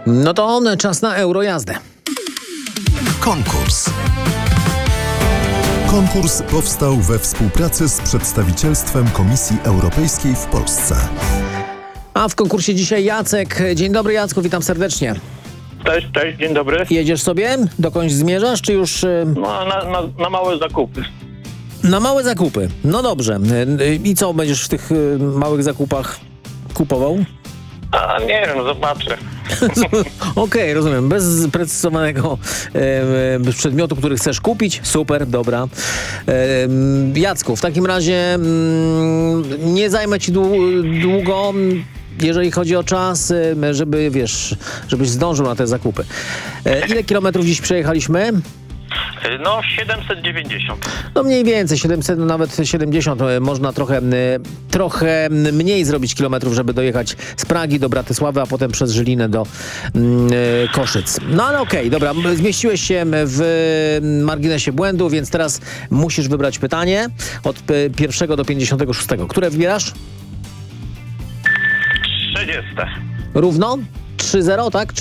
No to czas na Eurojazdę. Konkurs. Konkurs powstał we współpracy z przedstawicielstwem Komisji Europejskiej w Polsce. A w konkursie dzisiaj Jacek. Dzień dobry, Jacku, witam serdecznie. Cześć, dzień dobry. Jedziesz sobie? Dokądś zmierzasz, czy już... No, na małe zakupy. Na małe zakupy. No dobrze. I co będziesz w tych małych zakupach kupował? A nie wiem, zobaczę. Okej, rozumiem. Bez sprecyzowanego przedmiotu, który chcesz kupić. Super, dobra. Jacku, w takim razie nie zajmę ci długo, jeżeli chodzi o czas, żebyś zdążył na te zakupy. Ile kilometrów dziś przejechaliśmy? No, 790. No mniej więcej, 700, nawet 70. Można trochę mniej zrobić kilometrów, żeby dojechać z Pragi do Bratysławy, a potem przez Żylinę do Koszyc. No ale okej, dobra, zmieściłeś się w marginesie błędu, więc teraz musisz wybrać pytanie od 1 do 56. Które wybierasz? 30. Równo? 3-0, tak?